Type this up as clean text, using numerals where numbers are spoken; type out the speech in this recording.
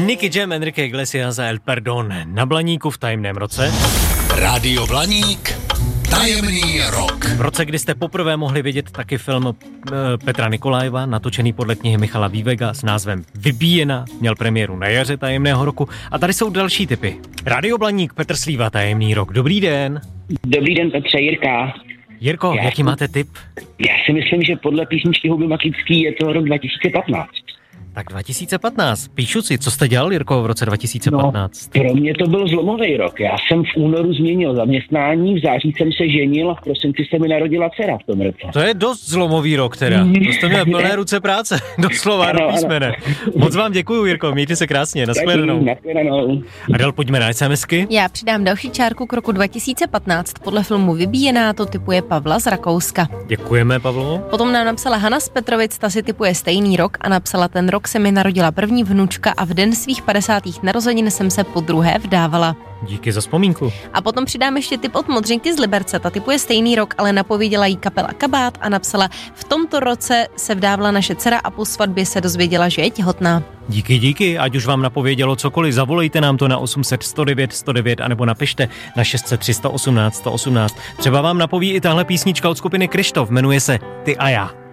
Nicky Jam, Enrique Iglesias a El Perdón na Blaníku v tajemném roce. Rádio Blaník, tajemný rok. V roce, kdy jste poprvé mohli vidět taky film Petra Nikolajeva, natočený podle knihy Michala Vývega s názvem Vybíjena, měl premiéru na jaře tajemného roku. A tady jsou další tipy. Rádio Blaník, Petr Slíva, tajemný rok. Dobrý den. Dobrý den, Petře, Jirka. Jirko, jaký máte tip? Já si myslím, že podle písničky Huby Maklický je to rok 2015. Tak 2015. Píšu si, co jste dělal, Jirko, v roce 2015? No, pro mě to byl zlomový rok. Já jsem v únoru změnil zaměstnání, v září jsem se ženil a v prosinci se mi narodila dcera v tom roce. To je dost zlomový rok teda. To jste měl plné ruce práce, doslova do písmene. Moc vám děkuju, Jirko, mějte se krásně, nashledanou. A dál pojďme na SMSky. Já přidám další čárku k roku 2015. Podle filmu Vybíjená to tipuje Pavla z Rakouska. Děkujeme, Pavlo. Potom nám napsala Hana z Petrovic, ta si tipuje stejný rok a napsala: ten rok se mi narodila první vnučka a v den svých 50. narozenin jsem se podruhé vdávala. Díky za vzpomínku. A potom přidám ještě tip od Modřinky z Liberce. Ta tipuje stejný rok, ale napověděla jí kapela Kabát a napsala: v tomto roce se vdávala naše dcera a po svatbě se dozvěděla, že je těhotná. Díky, ať už vám napovědělo cokoliv, zavolejte nám to na 800 109 109 anebo napište na 600 318 118. Třeba vám napoví i tahle písnička od skupiny Kryštof, jmenuje se Ty a já.